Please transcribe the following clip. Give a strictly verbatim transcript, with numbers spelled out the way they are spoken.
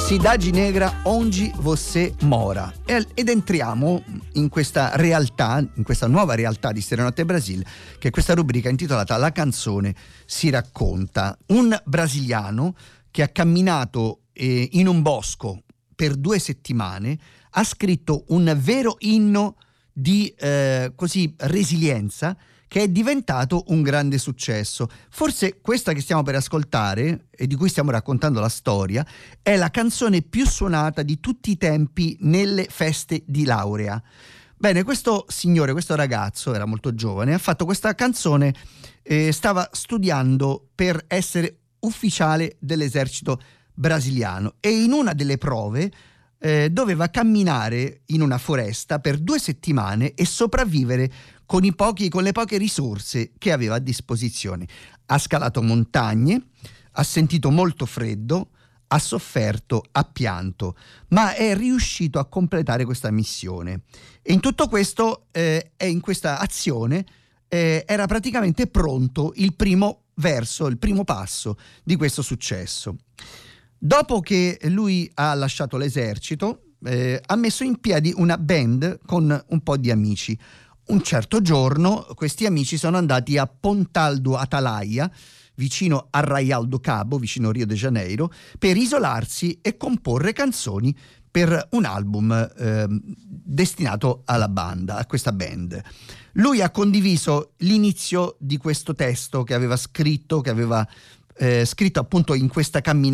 Cidade Negra onde você mora. Ed entriamo in questa realtà, in questa nuova realtà di Stereonotte Brasil, che è questa rubrica intitolata La canzone si racconta. Un brasiliano che ha camminato eh, in un bosco per due settimane ha scritto un vero inno di eh, così resilienza, che è diventato un grande successo. Forse questa che stiamo per ascoltare e di cui stiamo raccontando la storia è la canzone più suonata di tutti i tempi nelle feste di laurea. Bene, questo signore, questo ragazzo, era molto giovane, ha fatto questa canzone, eh, stava studiando per essere ufficiale dell'esercito brasiliano e in una delle prove eh, doveva camminare in una foresta per due settimane e sopravvivere con i pochi, con le poche risorse che aveva a disposizione. Ha scalato montagne, ha sentito molto freddo, ha sofferto, ha pianto, ma è riuscito a completare questa missione. E in tutto questo, eh, e in questa azione, eh, era praticamente pronto il primo verso, il primo passo di questo successo. Dopo che lui ha lasciato l'esercito, eh, ha messo in piedi una band con un po' di amici. Un certo giorno questi amici sono andati a Pontal do Atalaia, vicino a Arraial do Cabo, vicino a Rio de Janeiro, per isolarsi e comporre canzoni per un album eh, destinato alla banda, a questa band. Lui ha condiviso l'inizio di questo testo che aveva scritto, che aveva eh, scritto appunto in questa camminata